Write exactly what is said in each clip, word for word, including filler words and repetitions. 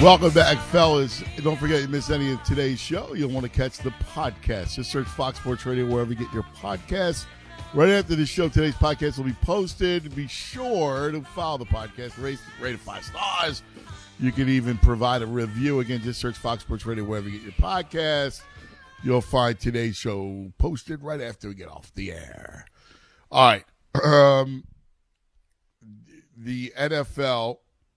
Welcome back, fellas. Don't forget, you miss any of today's show, you'll want to catch the podcast. Just search Fox Sports Radio wherever you get your podcasts. Right after the show, today's podcast will be posted. Be sure to follow the podcast, rate, rate it five stars. You can even provide a review. Again, just search Fox Sports Radio wherever you get your podcasts. You'll find today's show posted right after we get off the air. All right. Um, the N F L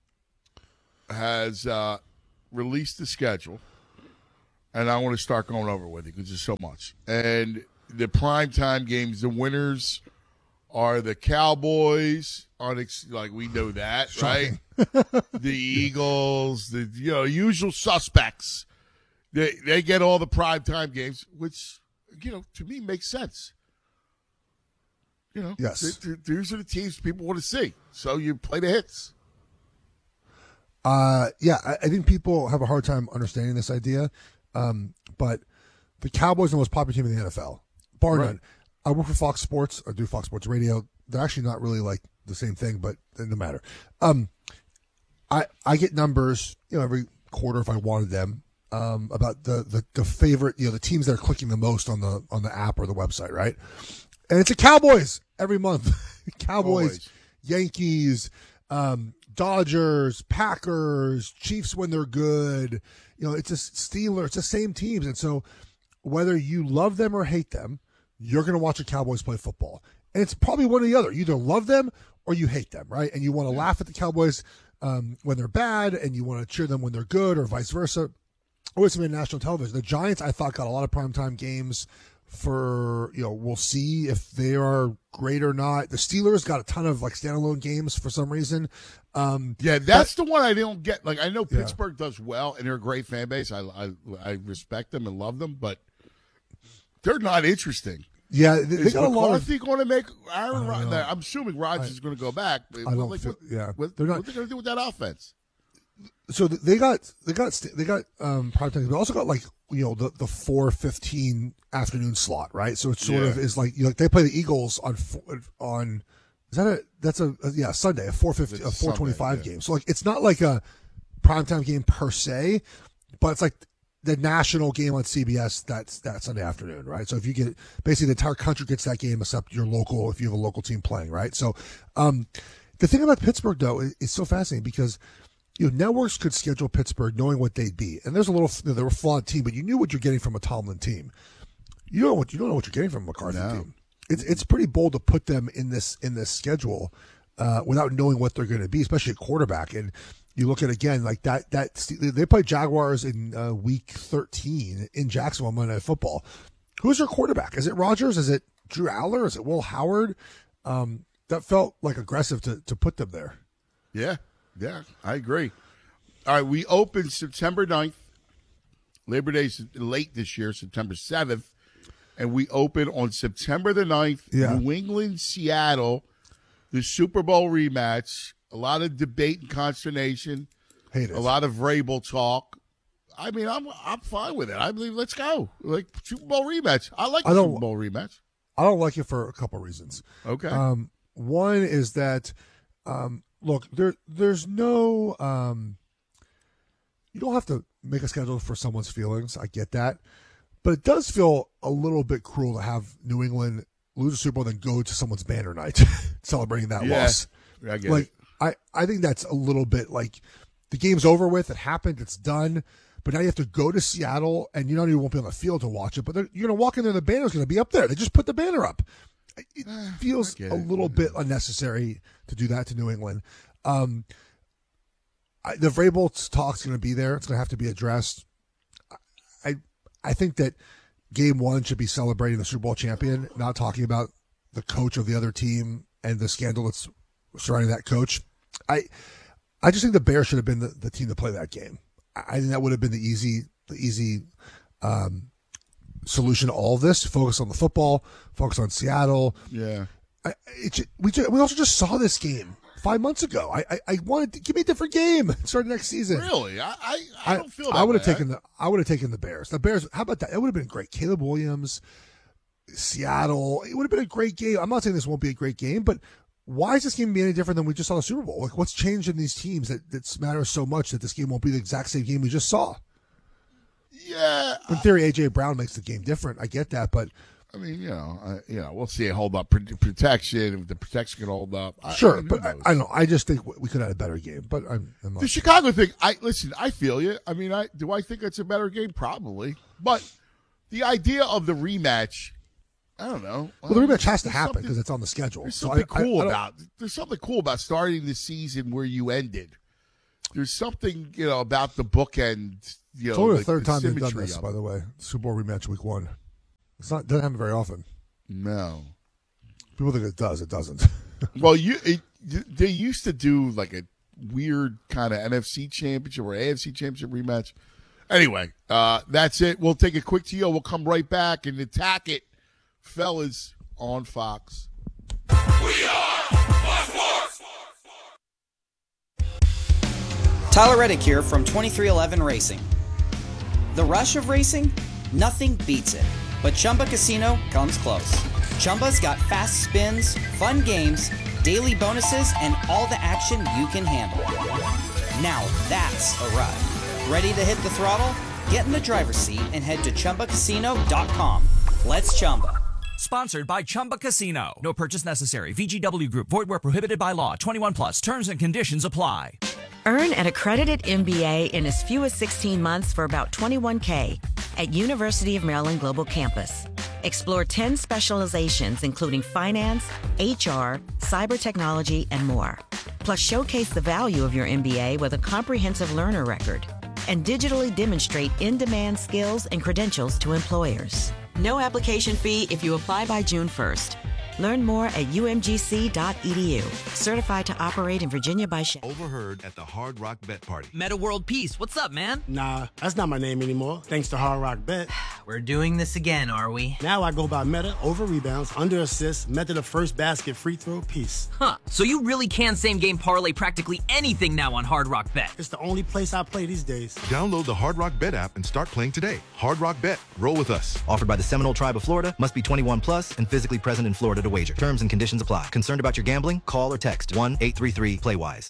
has uh, released the schedule, and I want to start going over with it because there's so much. And the primetime games, the winners are the Cowboys, unex- like we know that, Shocking. Right? The Eagles, the you know usual suspects. They they get all the primetime games, which you know to me makes sense. You know, yes, th- th- these are the teams people want to see, so you play the hits. Uh, yeah, I, I think people have a hard time understanding this idea, um, but the Cowboys are the most popular team in the N F L, bar Right. none. I work for Fox Sports. I do Fox Sports Radio. They're actually not really like the same thing, but it doesn't matter. Um, I I get numbers, you know, every quarter if I wanted them, um, about the, the, the favorite, you know, the teams that are clicking the most on the on the app or the website, right? And it's the Cowboys every month. Cowboys, Always. Yankees, um, Dodgers, Packers, Chiefs when they're good. You know, it's a Steelers. It's the same teams. And so whether you love them or hate them, you're going to watch the Cowboys play football. And it's probably one or the other. You either love them or you hate them, right? And you want to Yeah. laugh at the Cowboys um, when they're bad, and you want to cheer them when they're good, or vice versa. Always been national television. The Giants, I thought, got a lot of primetime games for, you know, we'll see if they are great or not. The Steelers got a ton of, like, standalone games for some reason. Um, Yeah, that's the one I don't get. Like, I know Yeah. Pittsburgh does well, and they're a great fan base. I, I I respect them and love them, but they're not interesting. yeah, they, they Is got a lot of. McCarthy going to make Aaron I don't Rodgers? know. I'm assuming Rodgers is going to go back. But I don't like, feel- what, yeah. what, They're not- what are they going to do with that offense? So they got they got they got um primetime. They also got, like, you know, the the four fifteen afternoon slot, right? So it sort Yeah. of is like, you know, like they play the Eagles on four- on is that a that's a, a yeah Sunday a four fifty a It's four twenty five Sunday, yeah. game. So, like, it's not like a primetime game per se, but it's like the national game on C B S that's that Sunday afternoon, right? So if you get basically the entire country gets that game except your local, if you have a local team playing, right? So um the thing about Pittsburgh though is, is so fascinating because, you know, networks could schedule Pittsburgh knowing what they'd be, and there's a little, you know, they're a flawed team, but you knew what you're getting from a Tomlin team. You don't know what you don't know what you're getting from a McCarthy No. team. It's it's pretty bold to put them in this in this schedule uh, without knowing what they're going to be, especially at quarterback. And you look at, again, like that that they play Jaguars in uh, week thirteen in Jacksonville on Monday Night Football. Who's their quarterback? Is it Rodgers? Is it Drew Aller? Is it Will Howard? Um, that felt like aggressive to to put them there. Yeah, yeah, I agree. All right, we open September ninth. Labor Day's late this year, September seventh. And we open on September the ninth, Yeah. New England, Seattle, the Super Bowl rematch. A lot of debate and consternation. Hate it. A lot of Vrabel talk. I mean, I'm I'm fine with it. I believe let's go. Like, Super Bowl rematch. I like the I don't- Super Bowl rematch. I don't like it for a couple of reasons. Okay. Um, one is that, um, look, there, there's no, um, you don't have to make a schedule for someone's feelings. I get that, but it does feel a little bit cruel to have New England lose a Super Bowl and then go to someone's banner night celebrating that Yeah. loss. I get Like, it. I, I think that's a little bit like the game's over with. It happened. It's done. But now you have to go to Seattle, and you not even won't be on the field to watch it. But they're- you're going to walk in there, and the banner's going to be up there. They just put the banner up. It feels get a it. little bit unnecessary to do that to New England. Um, I, the Vrabel talk's going to be there. It's going to have to be addressed. I I think that game one should be celebrating the Super Bowl champion, not talking about the coach of the other team and the scandal that's surrounding that coach. I I just think the Bears should have been the, the team to play that game. I, I think that would have been the easy the easy um, solution to all of this. Focus on the football. Focus on Seattle. Yeah. I, it, ju- we ju- we also just saw this game five months ago. I I, I wanted to give me a different game. Start next season. Really? I I, I don't feel that I would have way. taken the I would have taken the Bears. The Bears. How about that? It would have been great. Caleb Williams, Seattle. It would have been a great game. I'm not saying this won't be a great game, but why is this game be any different than we just saw the Super Bowl? Like, what's changed in these teams that, that matters so much that this game won't be the exact same game we just saw? Yeah. In theory, A J Brown makes the game different. I get that, but I mean, you know, uh, you know, we'll see it hold up. Protection, if the protection can hold up. I, sure, I mean, but I, I don't know. I just think we could have had a better game. But I'm, I'm the not Chicago thing. I listen. I feel you. I mean, I do. I think it's a better game, probably. But the idea of the rematch, I don't know. Well, the rematch has to happen because it's on the schedule. There's So something I- I- cool I don't- about. There's something cool about starting the season where you ended. There's something, you know, about the bookend. You know, It's only the like third the time they've done symmetry this, of by it. the way. Super Bowl rematch week one. It's not doesn't happen very often. No. People think it does. It doesn't. Well, you it, they used to do like a weird kind of N F C championship or A F C championship rematch. Anyway, uh, that's it. We'll take a quick T O. We'll come right back and attack it, fellas, on Fox. We are Fox Sports. Tyler Reddick here from twenty-three eleven Racing. The rush of racing? Nothing beats it. But Chumba Casino comes close. Chumba's got fast spins, fun games, daily bonuses, and all the action you can handle. Now that's a ride. Ready to hit the throttle? Get in the driver's seat and head to Chumba Casino dot com. Let's Chumba. Sponsored by Chumba Casino. No purchase necessary. V G W Group. Void where prohibited by law. twenty-one plus. Terms and conditions apply. Earn an accredited M B A in as few as sixteen months for about twenty-one K at University of Maryland Global Campus. Explore ten specializations, including finance, H R, cyber technology, and more. Plus, showcase the value of your M B A with a comprehensive learner record and digitally demonstrate in-demand skills and credentials to employers. No application fee if you apply by June first. Learn more at U M G C dot E D U. Certified to operate in Virginia by Shell. Overheard at the Hard Rock Bet Party. Meta World Peace, what's up, man? Nah, that's not my name anymore, thanks to Hard Rock Bet. We're doing this again, are we? Now I go by Meta over rebounds, under assists, method of first basket, free throw, Peace. Huh, so you really can same-game parlay practically anything now on Hard Rock Bet. It's the only place I play these days. Download the Hard Rock Bet app and start playing today. Hard Rock Bet. Roll with us. Offered by the Seminole Tribe of Florida. Must be twenty-one plus and physically present in Florida to wager. Terms and conditions apply. Concerned about your gambling? Call or text one eight three three play wise.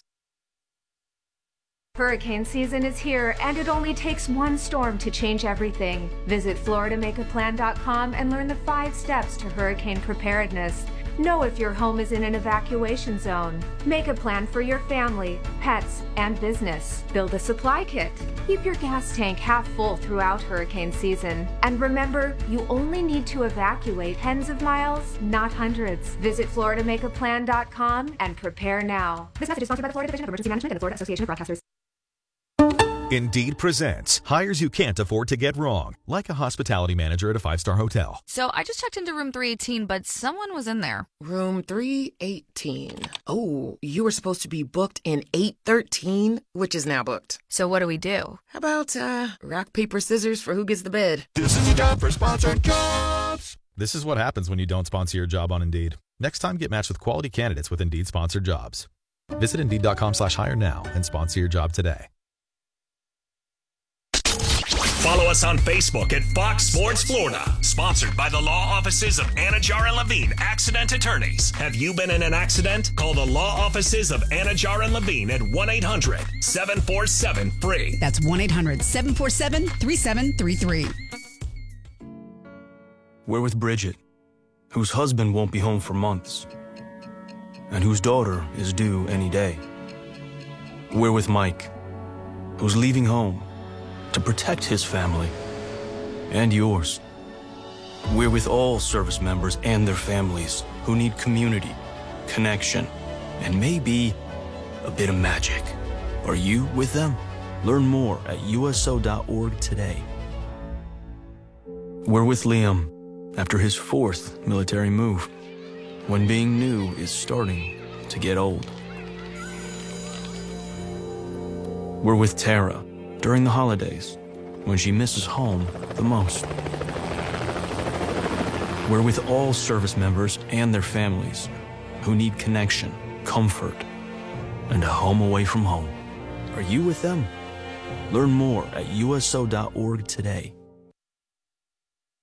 Hurricane season is here, and it only takes one storm to change everything. Visit Florida Make a Plan dot com and learn the five steps to hurricane preparedness. Know if your home is in an evacuation zone. Make a plan for your family, pets, and business. Build a supply kit. Keep your gas tank half full throughout hurricane season. And remember, you only need to evacuate tens of miles, not hundreds. Visit Florida Make a Plan dot com and prepare now. This message is sponsored by the Florida Division of Emergency Management and the Florida Association of Broadcasters. Indeed presents hires you can't afford to get wrong, like a hospitality manager at a five-star hotel. So I just checked into room three eighteen, but someone was in there. Room three eighteen. Oh, you were supposed to be booked in eight thirteen, which is now booked. So what do we do? How about uh, rock, paper, scissors for who gets the bed? This is a job for sponsored jobs. This is what happens when you don't sponsor your job on Indeed. Next time, get matched with quality candidates with Indeed sponsored jobs. Visit Indeed.com slash hire now and sponsor your job today. Follow us on Facebook at Fox Sports Florida. Sponsored by the law offices of Anajar and Levine, accident attorneys. Have you been in an accident? Call the law offices of Anajar and Levine at one eight hundred seven four seven free. That's one eight hundred seven four seven three seven three three. We're with Bridget, whose husband won't be home for months, and whose daughter is due any day. We're with Mike, who's leaving home to protect his family and yours. We're with all service members and their families who need community, connection, and maybe a bit of magic. Are you with them? Learn more at U S O dot org today. We're with Liam after his fourth military move, when being new is starting to get old. We're with Tara during the holidays, when she misses home the most. We're with all service members and their families who need connection, comfort, and a home away from home. Are you with them? Learn more at U S O dot org today.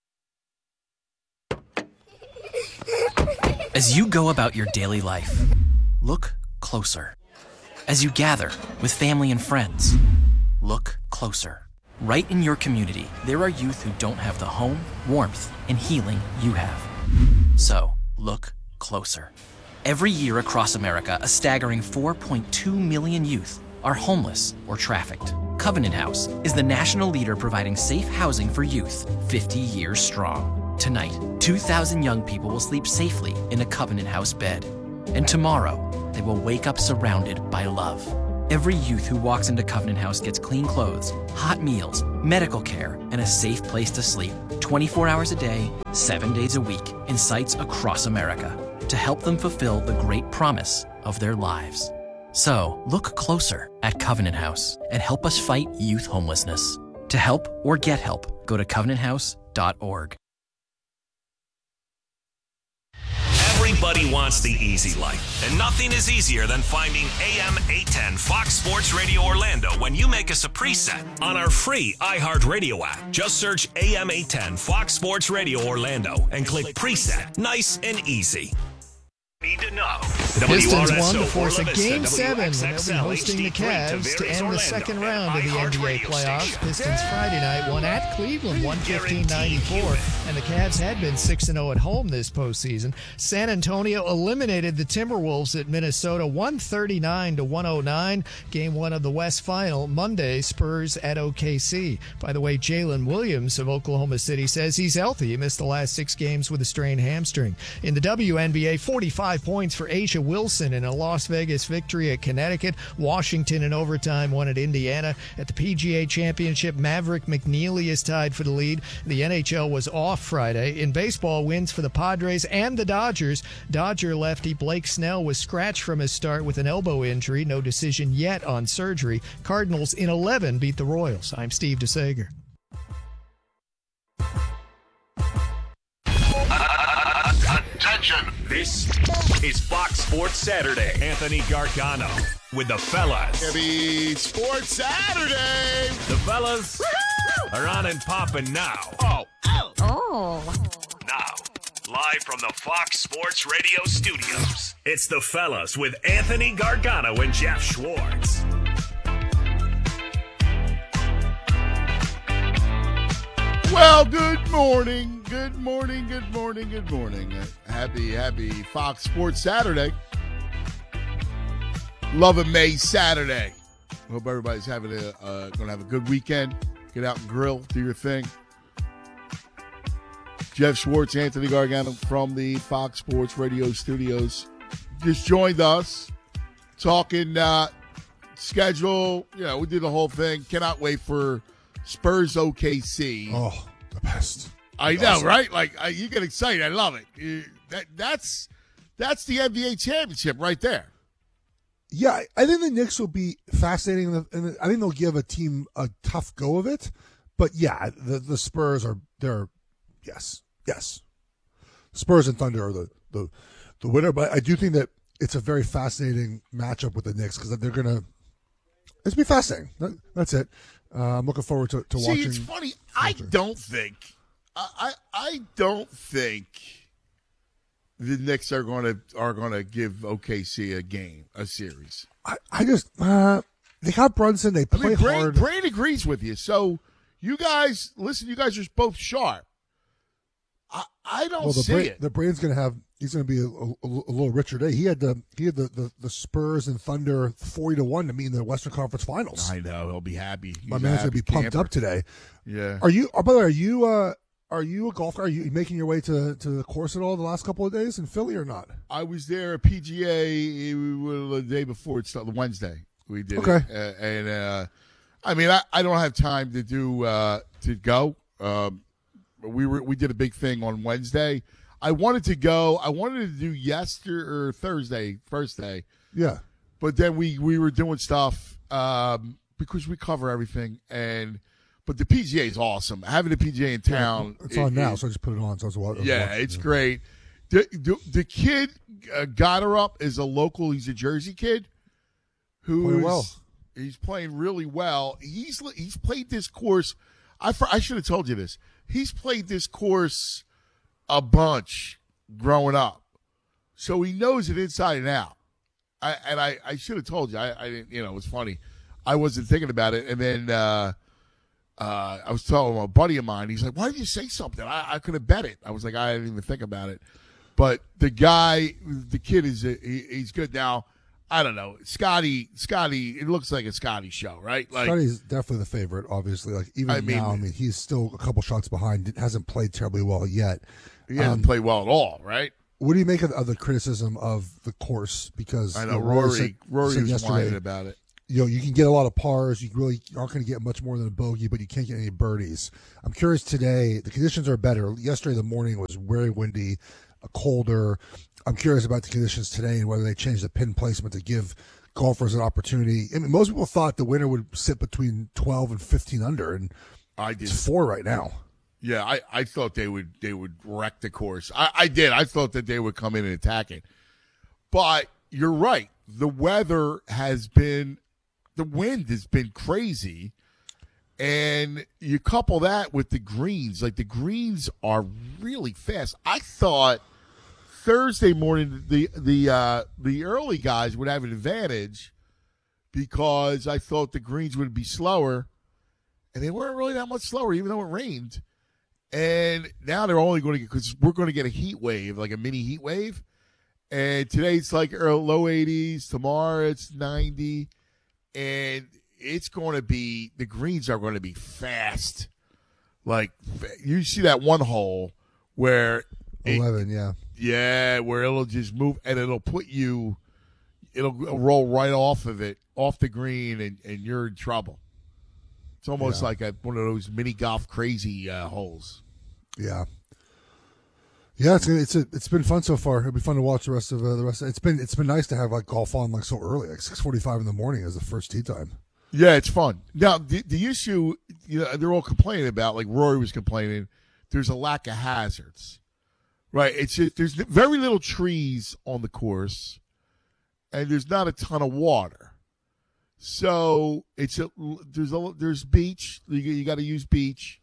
As you go about your daily life, look closer. As you gather with family and friends, look closer. Right in your community, there are youth who don't have the home, warmth, and healing you have. So, look closer. Every year across America, a staggering four point two million youth are homeless or trafficked. Covenant House is the national leader providing safe housing for youth, fifty years strong. Tonight, two thousand young people will sleep safely in a Covenant House bed. And tomorrow, they will wake up surrounded by love. Every youth who walks into Covenant House gets clean clothes, hot meals, medical care, and a safe place to sleep twenty-four hours a day, seven days a week, in sites across America to help them fulfill the great promise of their lives. So, look closer at Covenant House and help us fight youth homelessness. To help or get help, go to covenant house dot org. Everybody wants the easy life, and nothing is easier than finding A M eight ten Fox Sports Radio Orlando when you make us a preset on our free iHeartRadio app. Just search A M eight ten Fox Sports Radio Orlando and click preset. Nice and easy. Need to know. Pistons won to force a Game seven when they'll be hosting the Cavs to end the second round of the N B A playoffs. Pistons Friday night won at Cleveland one fifteen ninety-four, and the Cavs had been six and oh at home this postseason. San Antonio eliminated the Timberwolves at Minnesota one thirty-nine to one oh nine. Game one of the West Final Monday, Spurs at O K C. By the way, Jalen Williams of Oklahoma City says he's healthy. He missed the last six games with a strained hamstring. In the W N B A, forty-five points for Asia Wilson in a Las Vegas victory at Connecticut. Washington in overtime won at Indiana. At the P G A Championship, Maverick McNeely is tied for the lead. The N H L was off Friday. In baseball, wins for the Padres and the Dodgers. Dodger lefty Blake Snell was scratched from his start with an elbow injury. No decision yet on surgery. Cardinals in eleven beat the Royals. I'm Steve DeSager. Attention! This is Fox Sports Saturday. Anthony Gargano with the fellas. Happy Sports Saturday! The fellas Woo-hoo! Are on and popping now. Oh. Oh. Oh. Now, live from the Fox Sports Radio studios, it's the fellas with Anthony Gargano and Jeff Schwartz. Well, good morning, good morning, good morning, good morning. Happy, happy Fox Sports Saturday. Love a May Saturday. Hope everybody's having a uh, going to have a good weekend. Get out and grill, do your thing. Jeff Schwartz, Anthony Gargano from the Fox Sports Radio studios just joined us, talking uh, schedule. You know, we did the whole thing. Cannot wait for Spurs O K C. Oh, the best. I know, awesome. Right? Like I, you get excited. I love it. You, that that's that's the N B A championship right there. Yeah, I think the Knicks will be fascinating, and I think they'll give a team a tough go of it. But yeah, the the Spurs are they're yes, yes. Spurs and Thunder are the the, the winner. But I do think that it's a very fascinating matchup with the Knicks because they're gonna. It's be fascinating. That, that's it. Uh, I'm looking forward to, to See, watching. See, it's funny. I don't think, I, I don't think the Knicks are going to are going to give O K C a game, a series. I, I just uh, they got Brunson. They play I mean, Brain, hard. Brain agrees with you. So you guys, listen. You guys are both sharp. I, I don't well, the see brain, it. The Brain's going to have. He's going to be a, a, a little richer day. He had the he had the, the, the Spurs and Thunder forty to one to meet in the Western Conference Finals. I know he'll be happy. He's My man's going to be pumped camper. up today. Yeah. Are you? Oh, by the way, are you? Uh, are you a golfer? Are you making your way to, to the course at all the last couple of days in Philly or not? I was there at P G A the day before. It's Wednesday. We did okay. it. Uh, and uh, I mean, I, I don't have time to do uh, to go. Um, we were we did a big thing on Wednesday. I wanted to go. I wanted to do yesterday or Thursday, first day. Yeah. But then we, we were doing stuff um, because we cover everything. And but the P G A is awesome. Having the P G A in town. Yeah, it's on it, now, it, so I just put it on. So I was, I was yeah, watching, it's yeah. great. The, the, the kid uh, got her up is a local. He's a Jersey kid. Who's well. He's playing really well. He's he's played this course. I I should have told you this. He's played this course a bunch growing up, so he knows it inside and out. I, and I, I should have told you. I, I didn't. You know, it was funny. I wasn't thinking about it, and then uh, uh, I was telling a buddy of mine. He's like, "Why did you say something? I, I could have bet it." I was like, "I didn't even think about it." But the guy, the kid is a, he, he's good now. I don't know, Scotty. Scotty, it looks like a Scotty show, right? Like, Scotty's definitely the favorite, obviously. Like even I mean, now, I mean, he's still a couple shots behind. Hasn't played terribly well yet. He hasn't um, played well at all, right? What do you make of, of the criticism of the course? Because I know you know, Rory. said, Rory said was yesterday, whining about it. You know, you can get a lot of pars. You really aren't going to get much more than a bogey, but you can't get any birdies. I'm curious today. The conditions are better. Yesterday, the morning was very windy, uh, colder. I'm curious about the conditions today and whether they change the pin placement to give golfers an opportunity. I mean, most people thought the winner would sit between twelve and fifteen under, and I did. It's four right now. Yeah, I, I thought they would they would wreck the course. I, I did. I thought that they would come in and attack it. But you're right. The weather has been, the wind has been crazy. And you couple that with the greens. Like, the greens are really fast. I thought Thursday morning the the uh, the early guys would have an advantage because I thought the greens would be slower. And they weren't really that much slower, even though it rained. And now they're only going to get, because we're going to get a heat wave, like a mini heat wave. And today it's like early, low eighties. Tomorrow it's ninety. And it's going to be, the greens are going to be fast. Like, you see that one hole where. eleven, it, yeah. Yeah, where it'll just move and it'll put you, it'll roll right off of it, off the green, and, and you're in trouble. It's almost Yeah. like a, one of those mini golf crazy uh, holes. Yeah, yeah. It's it's a, it's been fun so far. It'll be fun to watch the rest of uh, the rest. Of, it's been it's been nice to have like golf on like so early, like six forty five in the morning as the first tee time. Yeah, it's fun. Now the the issue, you know, they're all complaining about, like Rory was complaining, there's a lack of hazards, right? It's just, there's very little trees on the course, and there's not a ton of water. So it's a, there's a, there's beach. You, you got to use beach,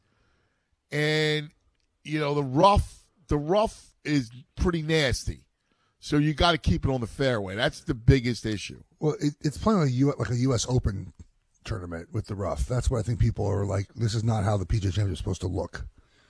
and you know the rough. The rough is pretty nasty, so you got to keep it on the fairway. That's the biggest issue. Well, it, it's playing like a U, like a U S Open tournament with the rough. That's what I think people are like. This is not how the P G A Championship is supposed to look.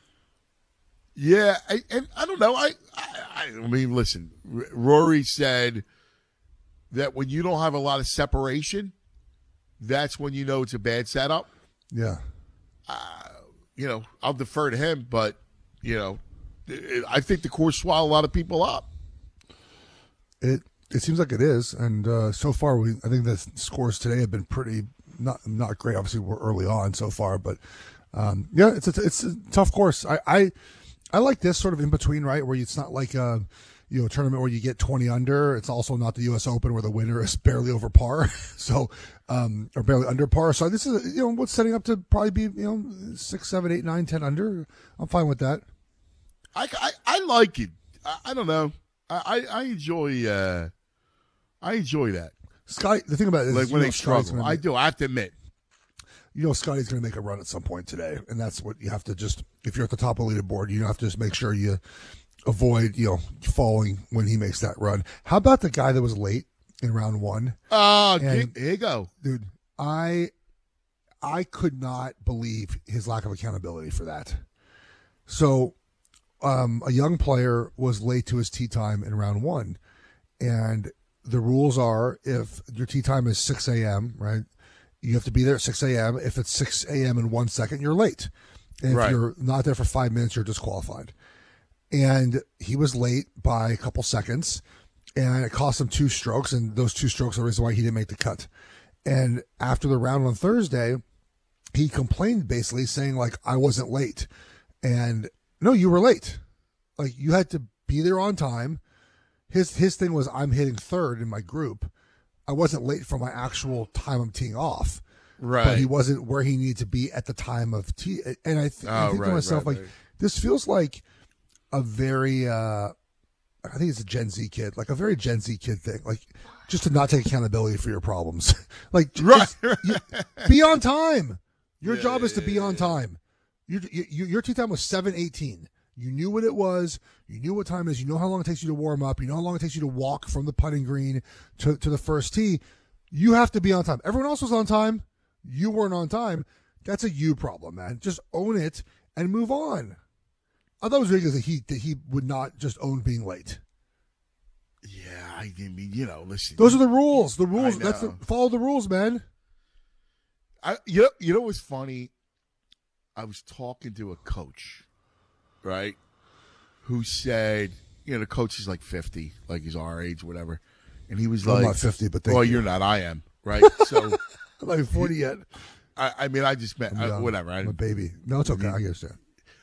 Yeah, I, and I don't know. I, I I mean, listen. R- Rory said that when you don't have a lot of separation, that's when you know it's a bad setup. Yeah. Uh, you know, I'll defer to him, but, you know, it, I think the course swallowed a lot of people up. It it seems like it is, and uh, so far, we I think the scores today have been pretty not not great. Obviously, we're early on so far, but um, yeah, it's a, it's a tough course. I, I I like this sort of in between, right, where it's not like a you know a tournament where you get twenty under. It's also not the U S Open where the winner is barely over par, so um, or barely under par. So this is you know what's setting up to probably be you know six, seven, eight, nine, ten under. I'm fine with that. I, I, I like it. I, I don't know. I, I enjoy uh, I enjoy that. Scotty, the thing about it is, like when they struggle, I do. I have to admit. You know, Scotty's going to make a run at some point today, and that's what you have to just. If you're at the top of the leaderboard, you have to just make sure you avoid, you know, falling when he makes that run. How about the guy that was late in round one? Oh, And, here you go, dude. I, I could not believe his lack of accountability for that. So, um, a young player was late to his tee time in round one, and the rules are if your tee time is six a.m., right, you have to be there at six a.m. If it's six a.m. in one second, you're late. And if Right. you're not there for five minutes, you're disqualified. And he was late by a couple seconds, and it cost him two strokes, and those two strokes are the reason why he didn't make the cut. And after the round on Thursday, he complained basically saying, like, I wasn't late. And no, you were late. Like, you had to be there on time. His his thing was, I'm hitting third in my group. I wasn't late for my actual time I'm teeing off. Right. But he wasn't where he needed to be at the time of tee. And I, th- I Oh, think right, to myself, right, like, right. this feels like a very, uh, I think it's a Gen Z kid, like a very Gen Z kid thing. Like, just to not take accountability for your problems. like, Right. just- you- be on time. Your Yeah, job is to yeah, be yeah, on yeah. time. You, you, your tee time was seven eighteen. You knew what it was. You knew what time it is. You know how long it takes you to warm up. You know how long it takes you to walk from the putting green to, to the first tee. You have to be on time. Everyone else was on time. You weren't on time. That's a you problem, man. Just own it and move on. I thought it was ridiculous that he, that he would not just own being late. Yeah, I mean, you know, listen. Those are the rules. The rules. That's the, follow the rules, man. I, you know, you know what's funny? I was talking to a coach, right, who said, you know, the coach is like fifty, like he's our age, whatever. And he was I'm like, not fifty, but thank well, you. you're not. I am, right? So I'm not even forty yet. I, I mean, I just meant, I, whatever. I, I'm a baby. No, it's okay. I understand.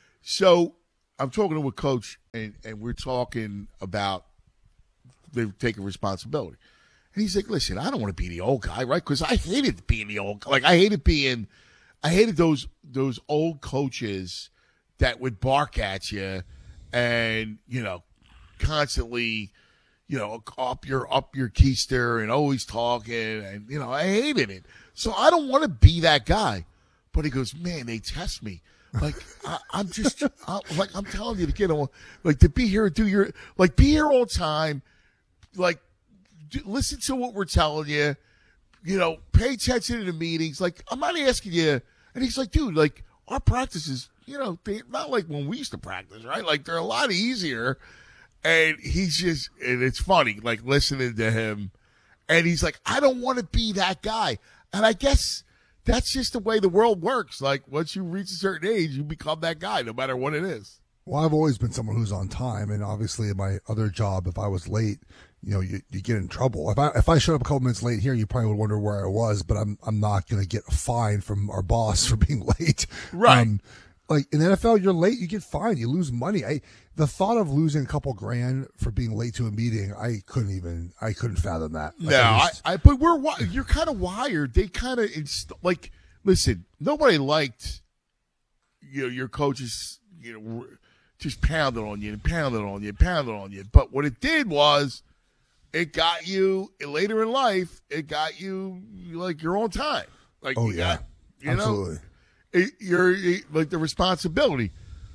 So I'm talking to a coach, and, and we're talking about they're taking responsibility. And he's like, listen, I don't want to be the old guy, right? Because I hated being the old guy. Like, I hated being, I hated those those old coaches that would bark at you and, you know, constantly, you know, up your up your keister and always talking. And, you know, I hated it. So I don't want to be that guy. But he goes, man, they test me. Like, I, I'm just, I, like, I'm telling you to get on, like, to be here and do your, like, be here all the time. Like, do, listen to what we're telling you. You know, pay attention to the meetings. Like, I'm not asking you. And he's like, dude, like, our practices, you know, they're not like when we used to practice, right? Like, they're a lot easier. And he's just, and it's funny, like, listening to him. And he's like, I don't want to be that guy. And I guess that's just the way the world works. Like, once you reach a certain age, you become that guy, no matter what it is. Well, I've always been someone who's on time, and obviously in my other job, if I was late, you know, you, you get in trouble. If I if I showed up a couple minutes late here, you probably would wonder where I was, but I'm I'm not going to get a fine from our boss for being late. Right. Um, like in the N F L, you're late, you get fined, you lose money. I the thought of losing a couple grand for being late to a meeting, I couldn't even I couldn't fathom that. Like, no, I, just, I, I but we're you're kind of wired. They kind of inst- like listen. Nobody liked you know your coaches. You know. Just pounded on you and pounded on you and pounded on you. But what it did was it got you later in life, it got you like your own time. Like, oh, you yeah. got, you Absolutely. know, it, you're it, like the responsibility.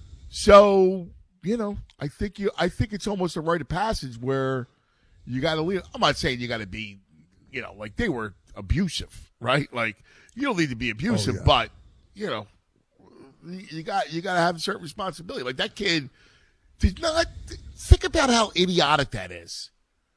So, you know, I think you, I think it's almost a rite of passage where you got to leave. I'm not saying you got to be, you know, like they were abusive, right? Like you don't need to be abusive, oh, yeah. but, you know, You got you got to have a certain responsibility. Like that kid did not think about how idiotic that is.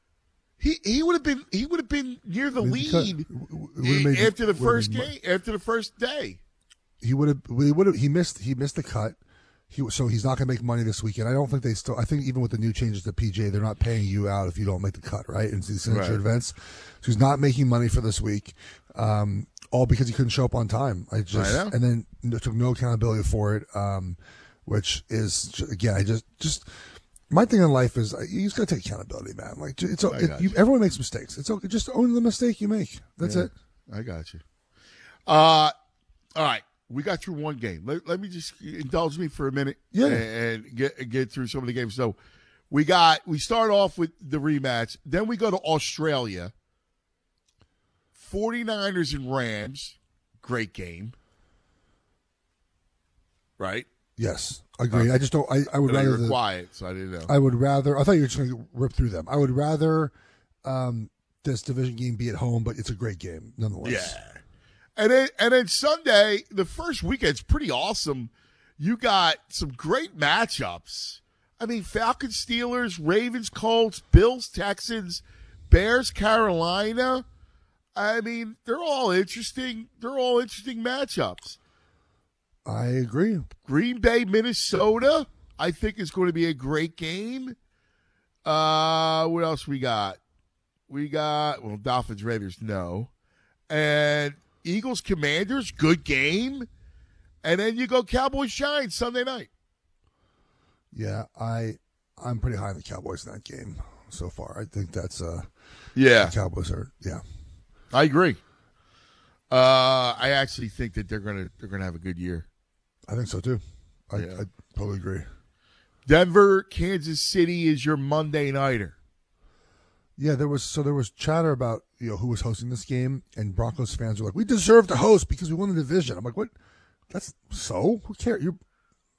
He he would have been he would have been near the lead made, after the first game after the first day. He would have he would have he missed he missed the cut. He so he's not going to make money this weekend. I don't think they still. I think even with the new changes to P J, they're not paying you out if you don't make the cut, right? In these signature Right. events, so he's not making money for this week. Um, all because he couldn't show up on time. I just I know. and then no- took no accountability for it, um, which is ju- again, I just just my thing in life is uh, you just got to take accountability, man. Like it's I it, got you, you. everyone makes mistakes. It's okay. Just own the mistake you make. That's Yeah, it. I got you. Uh, all right. We got through one game. Let, let me just indulge me for a minute Yeah. and, and get get through some of the games. So we got we start off with the rematch. Then we go to Australia. forty-niners and Rams. Great game. Right? Yes, agreed. I just don't. I, I would I know rather you were the- quiet, so I didn't know. I would rather. I thought you were just going to rip through them. I would rather um, this division game be at home, but it's a great game nonetheless. Yeah. And then and then Sunday, the first weekend's pretty awesome. You got some great matchups. I mean, Falcons, Steelers, Ravens, Colts, Bills, Texans, Bears, Carolina. I mean, they're all interesting. They're all interesting matchups. I agree. Green Bay, Minnesota, I think is going to be a great game. Uh, what else we got? We got, well, Dolphins, Raiders, no. And Eagles, Commanders, good game. And then you go Cowboys, Giants, Sunday night. Yeah, I I'm pretty high on the Cowboys in that game so far. I think that's uh Yeah. the Cowboys are yeah. I agree. Uh, I actually think that they're gonna they're gonna have a good year. I think so too. I, Yeah. I totally agree. Denver, Kansas City is your Monday nighter. Yeah, there was so there was chatter about you know who was hosting this game, and Broncos fans were like, "We deserve to host because we won the division." I'm like, "What? That's so? Who cares? You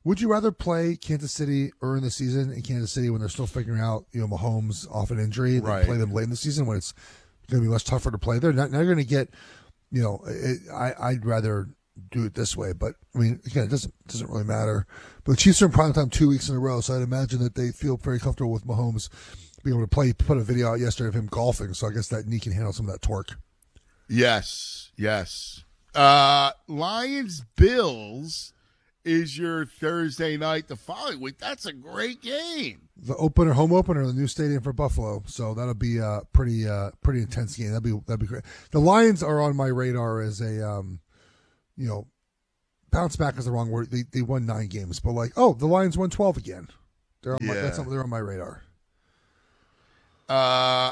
Would you rather play Kansas City early in the season in Kansas City when they're still figuring out, you know, Mahomes off an injury, than Right. play them late in the season when it's going to be much tougher to play there? Now, now you're going to get, you know, it, I, I'd rather do it this way. But, I mean, again, it doesn't doesn't really matter. But the Chiefs are in prime time two weeks in a row, so I'd imagine that they feel very comfortable with Mahomes being able to play. Put a video out yesterday of him golfing, so I guess that knee can handle some of that torque. Yes, yes. Uh, Lions Bills is your Thursday night the following week. That's a great game. The opener, home opener, the new stadium for Buffalo. So that'll be a pretty, uh, pretty intense game. That'd be that'd be great. The Lions are on my radar as a, um, you know, bounce back is the wrong word. They they won nine games, but like, oh, the Lions won twelve again. They're on my, Yeah. that's on, they're on my radar. Uh,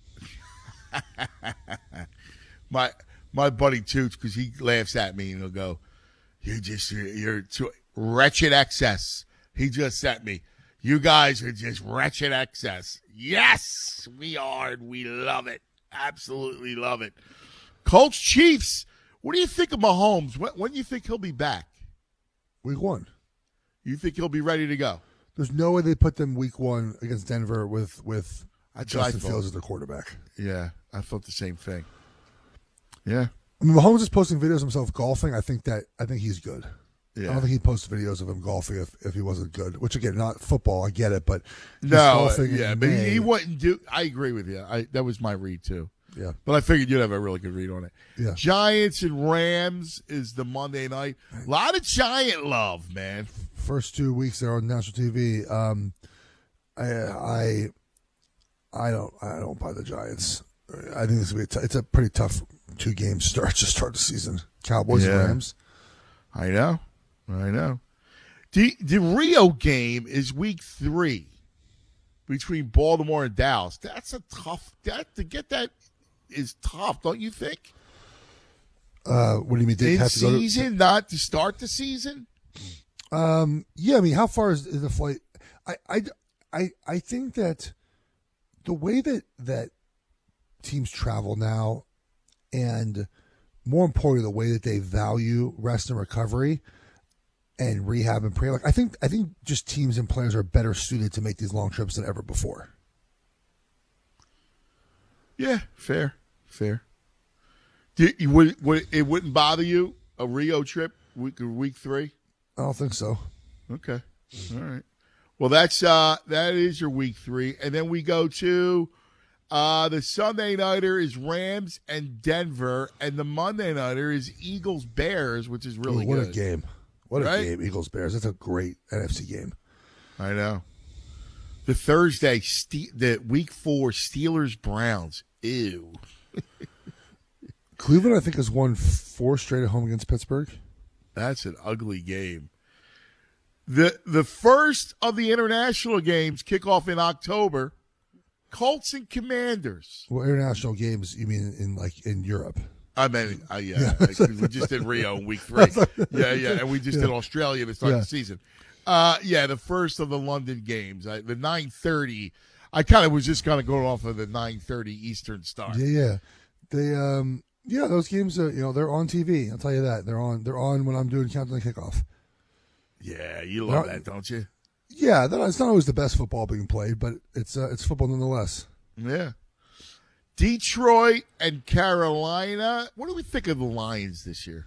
my my buddy Toots, because he laughs at me and he'll go, "You just you're, you're too wretched excess." He just sent me, "You guys are just wretched excess." Yes, we are, and we love it. Absolutely love it. Colts Chiefs. What do you think of Mahomes? When, when do you think he'll be back? Week one. You think he'll be ready to go? There's no way they put them week one against Denver with with That's what I Justin thought. Fields as their quarterback. Yeah, I thought the same thing. Yeah. I mean, Mahomes is posting videos of himself golfing. I think that I think he's good. Yeah. I don't think he'd post videos of him golfing if, if he wasn't good. Which again, not football. I get it, but he's No, golfing yeah, in but he, May. he wouldn't do. I agree with you. I that was my read too. Yeah, but I figured you'd have a really good read on it. Yeah. Giants and Rams is the Monday night. A lot of Giant love, man. First two weeks they're on national T V. Um, I I I don't I don't buy the Giants. I think this will be a t- it's a pretty tough two game start to start the season. Cowboys Yeah. and Rams. I know, I know. The the Rio game is week three between Baltimore and Dallas. That's a tough. That to get that is tough, don't you think? Uh, what do you mean? They In have to go to- season, not to start the season. Um, yeah, I mean, how far is, is the flight? I, I, I, I think that the way that, that teams travel now, and more importantly, the way that they value rest and recovery and rehab and pre, like I think, I think just teams and players are better suited to make these long trips than ever before. Yeah, fair, fair. Do you, would, would it wouldn't bother you a Rio trip week week three? I don't think so. Okay, all right. Well, that's uh that is your week three, and then we go to uh the Sunday nighter is Rams and Denver, and the Monday nighter is Eagles Bears, which is really Ooh, what good. a game! What Right? a game! Eagles Bears. That's a great N F C game. I know. The Thursday, Ste- the week four Steelers Browns. Ew. Cleveland, I think, has won four straight at home against Pittsburgh. That's an ugly game. The the first of the international games kick off in October. Colts and Commanders. Well, international games, you mean in like in Europe? I mean, uh, yeah, because we just did Rio in week three. Yeah, yeah, and we just Yeah. did Australia to start Yeah. the season. Uh, yeah, the first of the London games, I, the nine thirty. I kind of was just kind of going off of the nine thirty Eastern start. Yeah, yeah. They, um, yeah, those games, are, you know, they're on T V. I'll tell you that they're on. They're on when I'm doing countdown to kickoff. Yeah, you love They're- that, don't you? Yeah, they're not- it's not always the best football being played, but it's uh, it's football nonetheless. Yeah. Detroit and Carolina. What do we think of the Lions this year?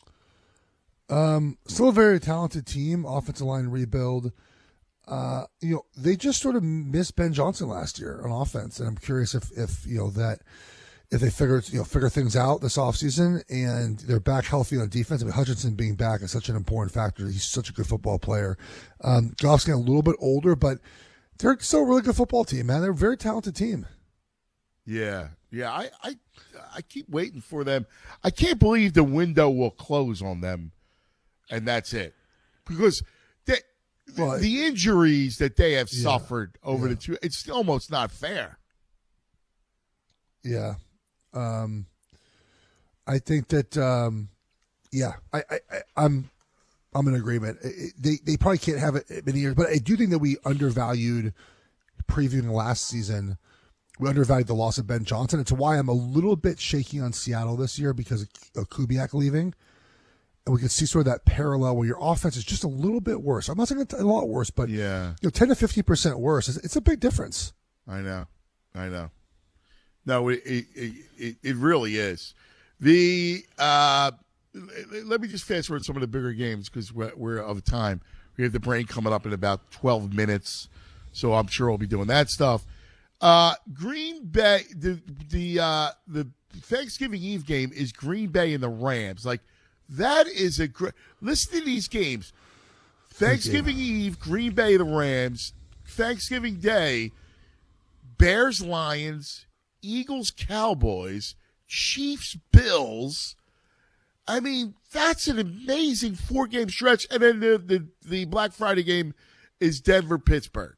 Um, still a very talented team, offensive line rebuild. Uh, you know, they just sort of missed Ben Johnson last year on offense, and I'm curious if, if you know that if they figure you know figure things out this offseason and they're back healthy on defense. I mean, Hutchinson being back is such an important factor. He's such a good football player. Um, Goff's getting a little bit older, but they're still a really good football team, man. They're a very talented team. Yeah, yeah. I, I, I keep waiting for them. I can't believe the window will close on them, and that's it, because they, Well, the injuries that they have Yeah, suffered over yeah. the two, it's almost not fair. Yeah. Um, I think that, um, yeah, I, I, I, I'm, I'm in agreement. It- it- They, they probably can't have it many years, but I do think that we undervalued previewing last season. We undervalued the loss of Ben Johnson. It's why I'm a little bit shaky on Seattle this year because of Kubiak leaving. and we can see sort of that parallel where your offense is just a little bit worse. I'm not saying it's a lot worse, but yeah, you know, ten to fifty percent worse. It's, it's a big difference. I know, I know. No, it it it, it really is. The uh, let me just fast forward some of the bigger games because we're, we're of time. We have the Brain coming up in about twelve minutes, so I'm sure we'll be doing that stuff. Uh, Green Bay, the the uh, the Thanksgiving Eve game is Green Bay and the Rams. Like that is a great. Listen to these games. Thanksgiving Eve, Green Bay, the Rams. Thanksgiving Day, Bears, Lions, Eagles, Cowboys, Chiefs, Bills. I mean, that's an amazing four-game stretch. And then the, the, the Black Friday game is Denver, Pittsburgh.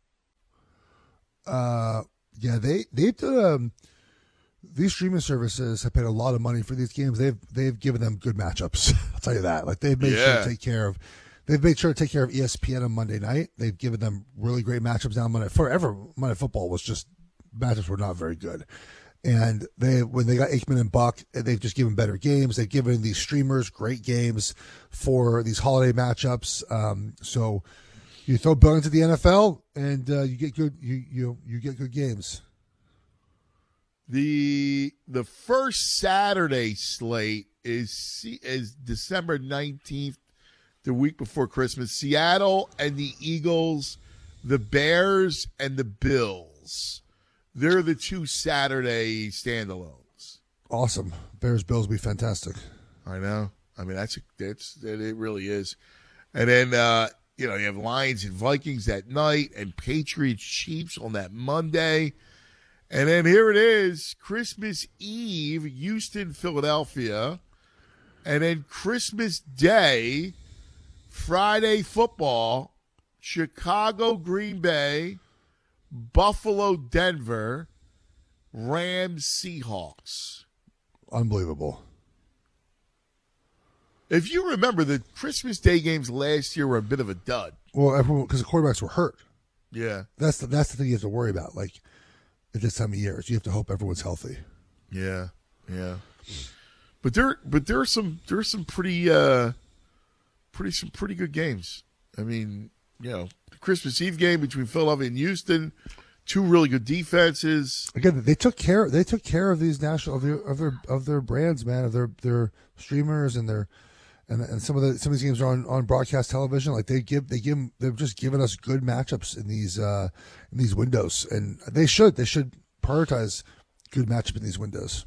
Uh, yeah, they they did. Um, these streaming services have paid a lot of money for these games. They've they've given them good matchups. I'll tell you that. Like they've made Yeah. sure to take care of. They've made sure to take care of E S P N on Monday night. They've given them really great matchups down Monday. Forever, Monday Football was just matchups were not very good. And they, when they got Aikman and Buck, they've just given better games. They've given these streamers great games for these holiday matchups. Um, so you throw Bill into the N F L, and uh, you get good. You you you get good games. The the first Saturday slate is is December nineteenth, the week before Christmas. Seattle and the Eagles, the Bears and the Bills. They're the two Saturday standalones. Awesome. Bears Bills will be fantastic. I know. I mean, that's that's that it really is. And then uh, you know, you have Lions and Vikings that night, and Patriots Chiefs on that Monday. And then here it is, Christmas Eve, Houston, Philadelphia. And then Christmas Day, Friday football, Chicago, Green Bay, Buffalo, Denver, Rams, Seahawks. Unbelievable. If you remember, the Christmas Day games last year were a bit of a dud. Well, everyone because the quarterbacks were hurt. Yeah. That's the that's the thing you have to worry about. Like at this time of year, you have to hope everyone's healthy. Yeah, yeah. But there, but there are some there are some pretty, uh, pretty some pretty good games. I mean, you know, the Christmas Eve game between Philadelphia and Houston, two really good defenses. Again, they took care. They took care of these national of their of their of their brands, man, of their their streamers and their and and some of the some of these games are on, on broadcast television. Like they give they give them, they've just given us good matchups in these uh, in these windows, and they should they should prioritize good matchup in these windows.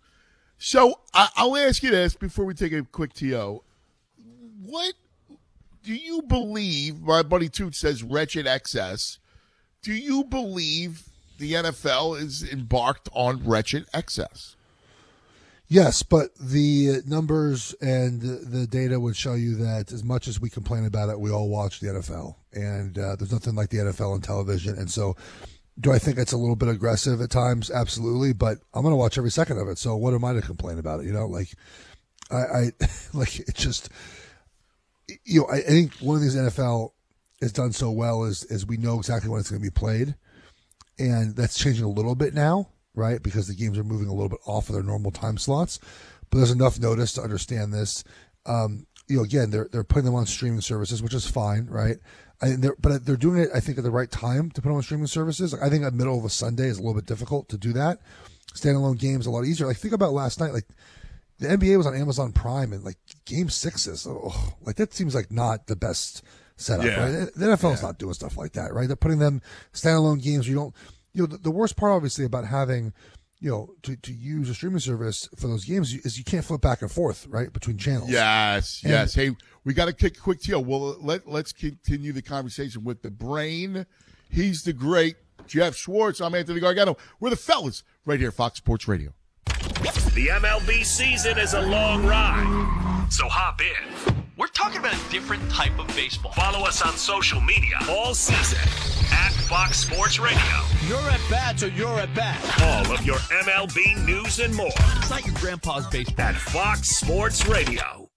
So I, I'll ask you this before we take a quick T O. What do you believe? My buddy Toot says wretched excess. Do you believe the N F L is embarked on wretched excess? Yes, but the numbers and the data would show you that as much as we complain about it, we all watch the N F L, and uh, there's nothing like the N F L on television. And so, do I think it's a little bit aggressive at times? Absolutely, but I'm going to watch every second of it. So what am I to complain about it? You know, like I, I like it just, you know, I, I think one of these N F L has done so well is is we know exactly when it's going to be played, and that's changing a little bit now, right? Because the games are moving a little bit off of their normal time slots, but there's enough notice to understand this. Um, you know, again, they're they're putting them on streaming services, which is fine, right? I, they're, but they're doing it, I think, at the right time to put them on streaming services. Like, I think the middle of a Sunday is a little bit difficult to do that. Standalone games a lot easier. Like, think about last night. Like, the N B A was on Amazon Prime, and like game sixes, oh, like that seems like not the best setup. Yeah. Right? The N F L is yeah. not doing stuff like that, right? They're putting them standalone games. You don't, you know, the, the worst part, obviously, about having, you know, to, to use a streaming service for those games is you can't flip back and forth, right, between channels. Yes, and, yes. Hey, we got to kick a quick deal. Well, let, let's continue the conversation with the brain. He's the great Jeff Schwartz. I'm Anthony Gargano. We're the fellas right here, Fox Sports Radio. The M L B season is a long ride, so hop in. We're talking about a different type of baseball. Follow us on social media all season at Fox Sports Radio. You're at bats or you're at bat. All of your M L B news and more. It's not your grandpa's baseball. At Fox Sports Radio.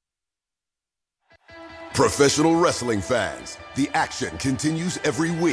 Professional wrestling fans, the action continues every week.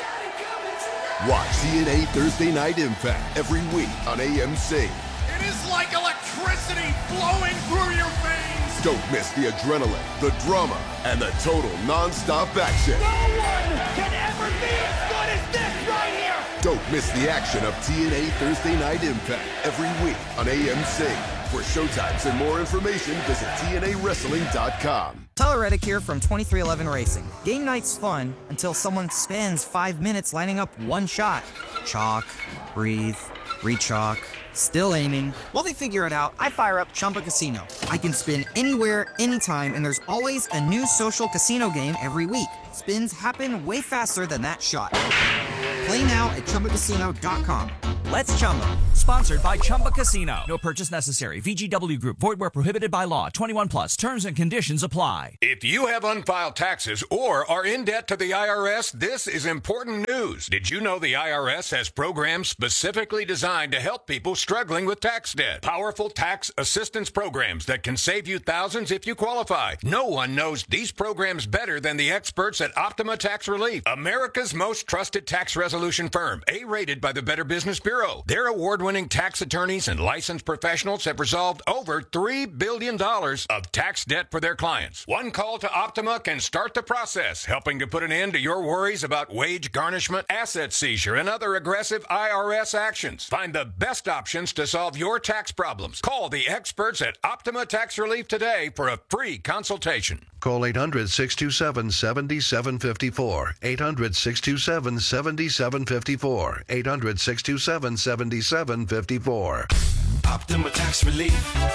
Watch T N A Thursday Night Impact every week on A M C. It is like electricity flowing through your veins. Don't miss the adrenaline, the drama, and the total non-stop action. No one can ever be as good as this right here! Don't miss the action of T N A Thursday Night Impact every week on A M C. For showtimes and more information, visit T N A wrestling dot com. Tyler Reddick here from twenty-three eleven Racing. Game night's fun until someone spends five minutes lining up one shot. Chalk, breathe, re-chalk, still aiming. While they figure it out, I fire up Chumba Casino. I can spin anywhere, anytime, and there's always a new social casino game every week. Spins happen way faster than that shot. Play now at Chumba Casino dot com. Let's Chumba. Sponsored by Chumba Casino. No purchase necessary. V G W Group. Void where prohibited by law. twenty-one plus. Terms and conditions apply. If you have unfiled taxes or are in debt to the I R S, this is important news. Did you know the I R S has programs specifically designed to help people struggling with tax debt? Powerful tax assistance programs that can save you thousands if you qualify. No one knows these programs better than the experts at Optima Tax Relief, America's most trusted tax resolution firm, A-rated by the Better Business Bureau. Their award-winning tax attorneys and licensed professionals have resolved over three billion dollars of tax debt for their clients. One call to Optima can start the process, helping to put an end to your worries about wage garnishment, asset seizure, and other aggressive I R S actions. Find the best options to solve your tax problems. Call the experts at Optima Tax Relief today for a free consultation. Call eight hundred, six two seven, seven seven five four. eight hundred, six two seven, seven seven five four. eight hundred, six two seven, seven seven five four. Optima Tax Relief.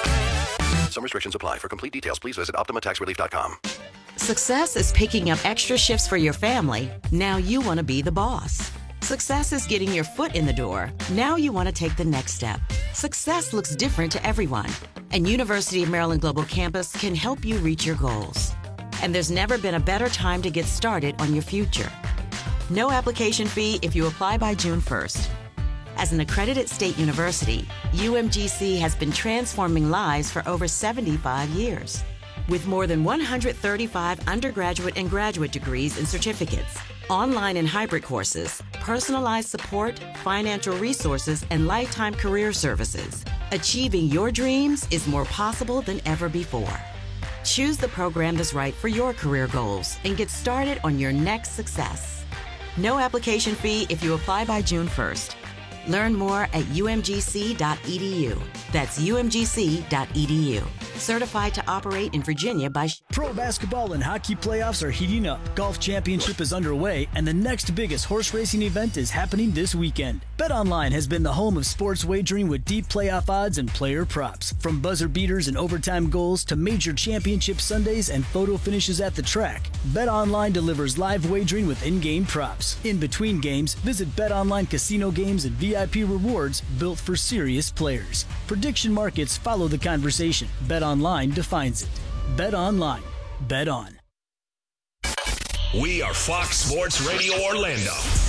Some restrictions apply. For complete details, please visit Optima Tax Relief dot com. Success is picking up extra shifts for your family. Now you want to be the boss. Success is getting your foot in the door. Now you want to take the next step. Success looks different to everyone, and University of Maryland Global Campus can help you reach your goals. And there's never been a better time to get started on your future. No application fee if you apply by June first. As an accredited state university, U M G C has been transforming lives for over seventy-five years. With more than one hundred thirty-five undergraduate and graduate degrees and certificates, online and hybrid courses, personalized support, financial resources, and lifetime career services, achieving your dreams is more possible than ever before. Choose the program that's right for your career goals and get started on your next success. No application fee if you apply by June first. Learn more at U M G C dot E D U. That's U M G C dot E D U. Certified to operate in Virginia by... Pro basketball and hockey playoffs are heating up. Golf Championship is underway, and the next biggest horse racing event is happening this weekend. BetOnline has been the home of sports wagering with deep playoff odds and player props. From buzzer beaters and overtime goals to major championship Sundays and photo finishes at the track, BetOnline delivers live wagering with in-game props. In between games, visit BetOnline casino games and V I P rewards built for serious players. Prediction markets follow the conversation. BetOnline defines it. BetOnline. Bet on. We are Fox Sports Radio Orlando.